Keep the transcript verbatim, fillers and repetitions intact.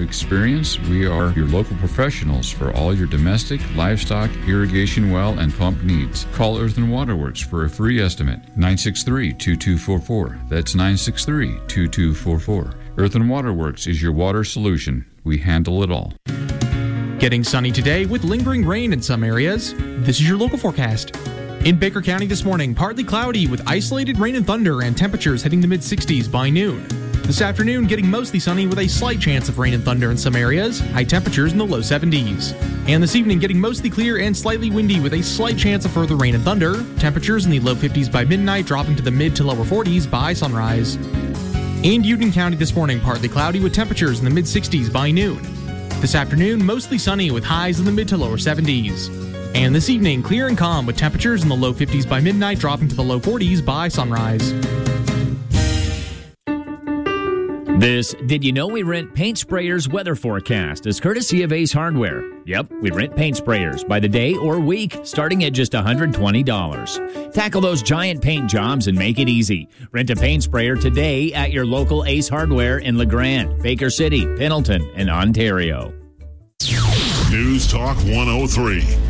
experience, we are your local professionals for all your domestic, livestock, irrigation well, and pump needs. Call Earth and Water Works for a free estimate. nine six three, two two four four. That's nine six three, two two four four. Earth and Water Works is your water solution. We handle it all. Getting sunny today with lingering rain in some areas. This is your local forecast. In Baker County this morning, partly cloudy with isolated rain and thunder and temperatures hitting the mid sixties by noon. This afternoon, getting mostly sunny with a slight chance of rain and thunder in some areas, high temperatures in the low seventies. And this evening, getting mostly clear and slightly windy with a slight chance of further rain and thunder, temperatures in the low fifties by midnight, dropping to the mid to lower forties by sunrise. And Union County this morning, partly cloudy with temperatures in the mid sixties by noon. This afternoon, mostly sunny with highs in the mid to lower seventies. And this evening, clear and calm with temperatures in the low fifties by midnight, dropping to the low forties by sunrise. This Did You Know We Rent Paint Sprayers weather forecast is courtesy of Ace Hardware. Yep, we rent paint sprayers by the day or week, starting at just one hundred twenty dollars. Tackle those giant paint jobs and make it easy. Rent a paint sprayer today at your local Ace Hardware in LeGrand, Baker City, Pendleton, and Ontario. News Talk one oh three,